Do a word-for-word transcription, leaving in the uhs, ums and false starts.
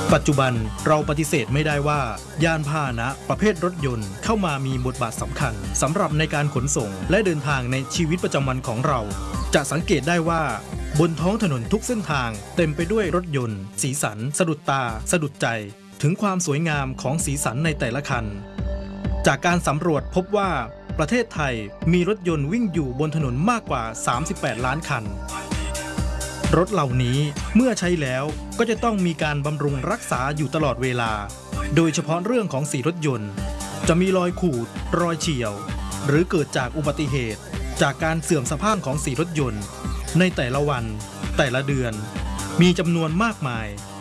ปัจจุบันเราปฏิเสธไม่ได้ว่ายานพาหนะประเภทรถยนต์เข้ามามีบทบาทสำคัญสำหรับในการขนส่งและเดินทางในชีวิตประจำวันของเราจะสังเกตได้ว่าบนท้องถนนทุกเส้นทางเต็มไปด้วยรถยนต์สีสันสะดุดตาสะดุดใจถึงความสวยงามของสีสันในแต่ละคันจากการสำรวจพบว่าประเทศไทยมีรถยนต์วิ่งอยู่บนถนนมากกว่าสามสิบแปดล้านคันรถเหล่านี้เมื่อใช้แล้วก็จะต้องมีการบำรุงรักษาอยู่ตลอดเวลาโดยเฉพาะเรื่องของสีรถยนต์จะมีรอยขูดรอยเฉี่ยวหรือเกิดจากอุบัติเหตุจากการเสื่อมสภาพของสีรถยนต์ในแต่ละวันแต่ละเดือนมีจำนวนมากมาย